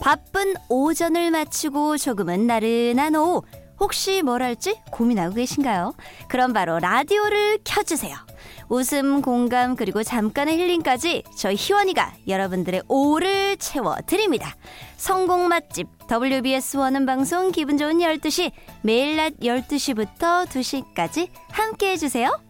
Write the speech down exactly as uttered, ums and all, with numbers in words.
바쁜 오전을 마치고 조금은 나른한 오후, 혹시 뭘 할지 고민하고 계신가요? 그럼 바로 라디오를 켜주세요. 웃음, 공감, 그리고 잠깐의 힐링까지 저희 희원이가 여러분들의 오후를 채워드립니다. 성공 맛집 더블유비에스 원음 방송 기분 좋은 열두 시, 매일 낮 열두 시부터 두 시까지 함께해 주세요.